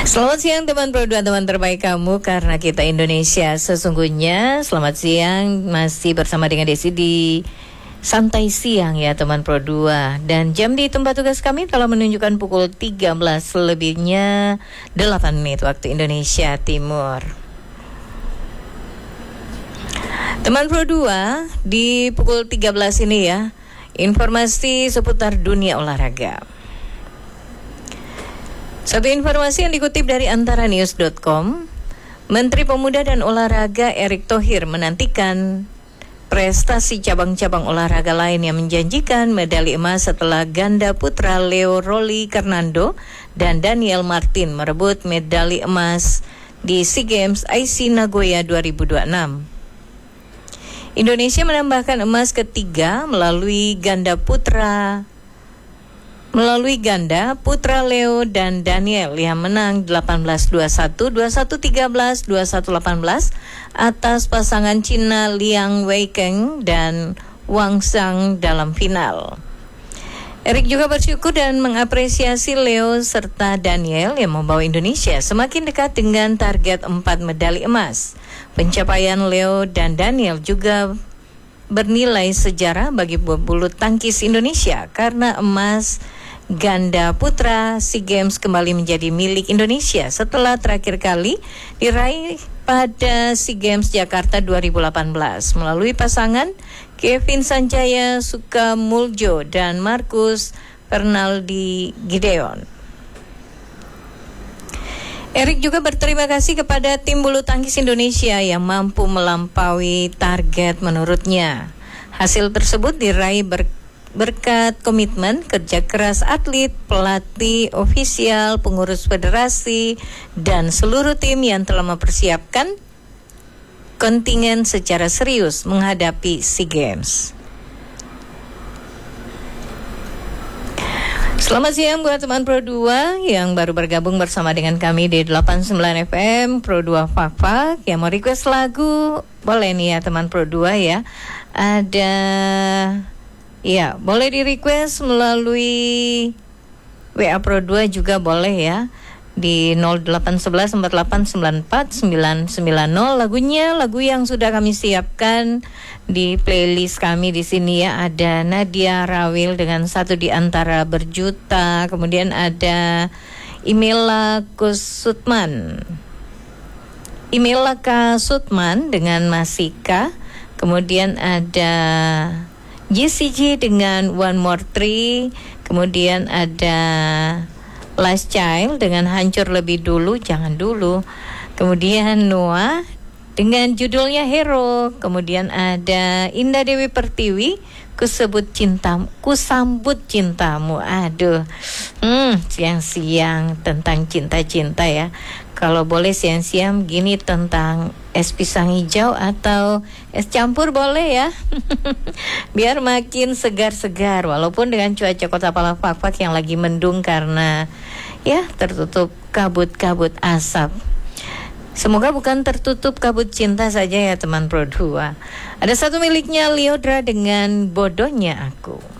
Selamat siang teman Pro 2, teman terbaik kamu, karena kita Indonesia sesungguhnya. Selamat siang, masih bersama dengan Desi di Santai Siang ya teman Pro 2. Dan jam di tempat tugas kami telah menunjukkan pukul 13 lebihnya 8 menit waktu Indonesia Timur. Teman Pro 2, di pukul 13 ini ya, informasi seputar dunia olahraga. Satu informasi yang dikutip dari antaranews.com, Menteri Pemuda dan Olahraga Erick Thohir menantikan prestasi cabang-cabang olahraga lain yang menjanjikan medali emas setelah ganda putra Leo Rolly Fernando dan Daniel Martin merebut medali emas di SEA Games IC Nagoya 2026. Indonesia menambahkan emas ketiga melalui ganda putra Leo dan Daniel yang menang 18-21, 21-13, 21-18 atas pasangan Cina Liang Weikeng dan Wang Zhang dalam final. Erick juga bersyukur dan mengapresiasi Leo serta Daniel yang membawa Indonesia semakin dekat dengan target 4 medali emas. Pencapaian Leo dan Daniel juga bernilai sejarah bagi bulu tangkis Indonesia karena emas ganda putra SEA Games kembali menjadi milik Indonesia setelah terakhir kali diraih pada SEA Games Jakarta 2018 melalui pasangan Kevin Sanjaya Sukamuljo dan Marcus Fernaldi Gideon. Erick juga berterima kasih kepada tim bulu tangkis Indonesia yang mampu melampaui target menurutnya. Hasil tersebut diraih berkat komitmen, kerja keras atlet, pelatih, ofisial, pengurus federasi, dan seluruh tim yang telah mempersiapkan kontingen secara serius menghadapi SEA Games. Selamat siang buat teman Pro 2 yang baru bergabung bersama dengan kami di 89 FM Pro 2 Fak-Fak. Yang mau request lagu boleh nih ya teman Pro 2 ya. Ya, boleh di request melalui WA Pro 2 juga boleh ya. Di 0811 4894 990. Lagu yang sudah kami siapkan di playlist kami di sini ya, ada Nadia Rawil dengan Satu di Antara Berjuta, kemudian ada Imela Kasutman dengan Masika, kemudian ada JCG dengan One More Tree, kemudian ada Last Child dengan Hancur Lebih Dulu Jangan Dulu, kemudian Noah dengan judulnya Hero, kemudian ada Indah Dewi Pertiwi Kusambut Cintamu. Aduh, siang-siang tentang cinta-cinta ya. Kalau boleh siang-siang gini tentang es pisang hijau atau es campur boleh ya. Biar makin segar-segar walaupun dengan cuaca Kota Palafak yang lagi mendung karena ya tertutup kabut-kabut asap. Semoga bukan tertutup kabut cinta saja ya teman Pro 2. Ada satu miliknya Liodra dengan Bodohnya Aku.